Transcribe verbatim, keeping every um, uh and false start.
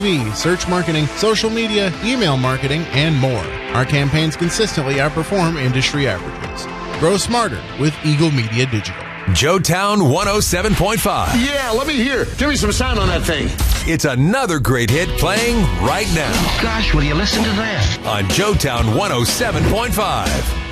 search marketing, social media, email marketing, and more. Our campaigns consistently outperform industry averages. Grow smarter with Eagle Media Digital. Joetown one oh seven point five. Yeah, let me hear. Give me some sound on that thing. It's another great hit playing right now. Gosh, will you listen to that? On Joetown one oh seven point five.